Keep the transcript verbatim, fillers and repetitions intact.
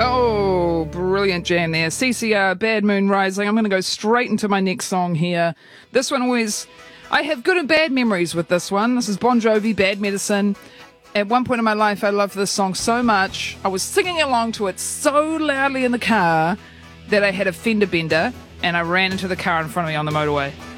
Oh, brilliant jam there. C C R, Bad Moon Rising. I'm going to go straight into my next song here. This one was... I have good and bad memories with this one. This is Bon Jovi, Bad Medicine. At one point in my life, I loved this song so much. I was singing along to it so loudly in the car that I had a fender bender and I ran into the car in front of me on the motorway.